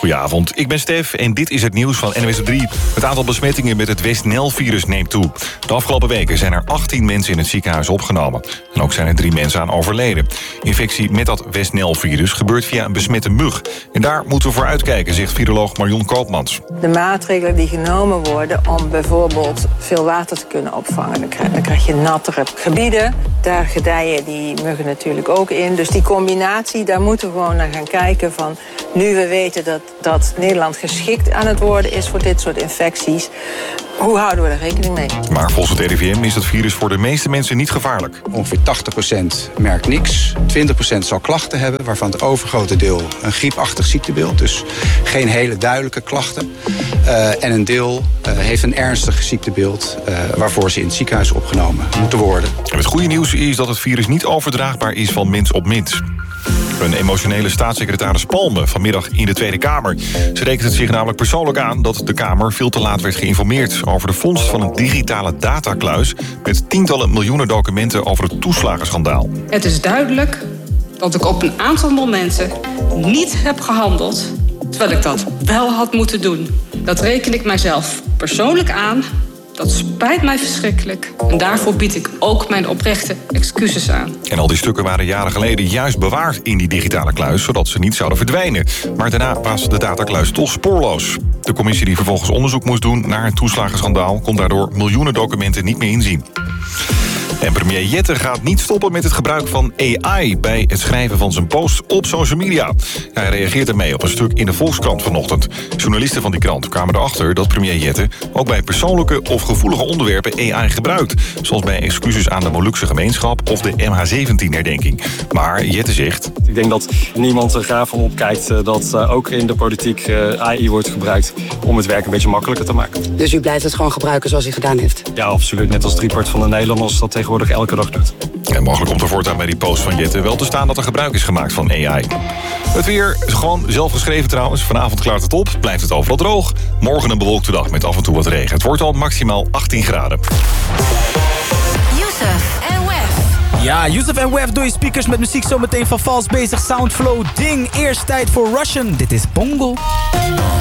Goedenavond, ik ben Stef en dit is het nieuws van NWS 3. Het aantal besmettingen met het West-Nijl-virus neemt toe. De afgelopen weken zijn er 18 mensen in het ziekenhuis opgenomen. En ook zijn er 3 mensen aan overleden. Infectie met dat West-Nijl-virus gebeurt via een besmette mug. En daar moeten we voor uitkijken, zegt viroloog Marion Koopmans. De maatregelen die genomen worden om bijvoorbeeld veel water te kunnen opvangen. Dan krijg je nattere gebieden. Daar gedijen die muggen natuurlijk ook in. Dus die combinatie, daar moeten we gewoon naar gaan kijken van... nu we weten dat Nederland geschikt aan het worden is voor dit soort infecties... hoe houden we er rekening mee? Maar volgens het RIVM is het virus voor de meeste mensen niet gevaarlijk. Ongeveer 80% merkt niks. 20% zal klachten hebben, waarvan het overgrote deel een griepachtig ziektebeeld. Dus geen hele duidelijke klachten. En een deel heeft een ernstig ziektebeeld... waarvoor ze in het ziekenhuis opgenomen moeten worden. En het goede nieuws is dat het virus niet overdraagbaar is van mens op mens. Een emotionele staatssecretaris Palme vanmiddag in de Tweede Kamer. Ze rekent het zich namelijk persoonlijk aan dat de Kamer veel te laat werd geïnformeerd... over de vondst van een digitale datakluis... met tientallen miljoenen documenten over het toeslagenschandaal. Het is duidelijk dat ik op een aantal momenten niet heb gehandeld... terwijl ik dat wel had moeten doen. Dat reken ik mijzelf persoonlijk aan... Dat spijt mij verschrikkelijk. En daarvoor bied ik ook mijn oprechte excuses aan. En al die stukken waren jaren geleden juist bewaard in die digitale kluis... zodat ze niet zouden verdwijnen. Maar daarna was de datakluis toch spoorloos. De commissie die vervolgens onderzoek moest doen naar het toeslagenschandaal... kon daardoor miljoenen documenten niet meer inzien. En premier Jette gaat niet stoppen met het gebruik van AI... bij het schrijven van zijn post op social media. Hij reageert ermee op een stuk in de Volkskrant vanochtend. Journalisten van die krant kwamen erachter dat premier Jette... ook bij persoonlijke of gevoelige onderwerpen AI gebruikt. Zoals bij excuses aan de Molukse gemeenschap... of de MH17-herdenking. Maar Jette zegt... Ik denk dat niemand er graag van opkijkt... dat ook in de politiek AI wordt gebruikt... om het werk een beetje makkelijker te maken. Dus u blijft het gewoon gebruiken zoals hij gedaan heeft? Ja, absoluut. Net als 3/4 van de Nederlanders dat tegenwoordig elke dag doet. En mogelijk komt er voortaan bij die post van Jette wel te staan... dat er gebruik is gemaakt van AI. Het weer is gewoon zelf geschreven trouwens. Vanavond klaart het op, blijft het overal droog. Morgen een bewolkte dag met af en toe wat regen. Het wordt al maximaal 18 graden. Youssef en Wef. Ja, Youssef en Wef door je speakers met muziek zometeen van Vals Bezig, Soundflow, Ding. Eerst tijd voor Russian. Dit is Bongo.